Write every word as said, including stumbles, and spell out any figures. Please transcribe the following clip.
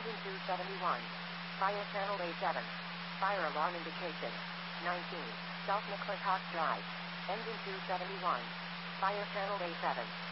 Engine two seventy-one. Fire channel A seven. Fire alarm indication. nineteen. South McClintock Drive. Engine two seventy-one. Fire channel A seven.